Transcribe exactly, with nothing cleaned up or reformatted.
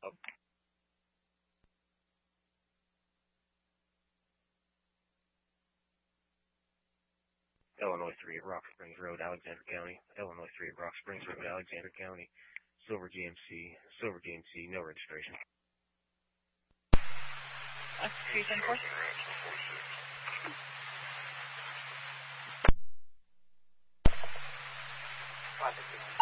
Oh. Illinois three at Rock Springs Road, Alexander County. Illinois three at Rock Springs Road, Alexander County. Silver G M C, Silver G M C, no registration. Uh, three seven four. Five, six,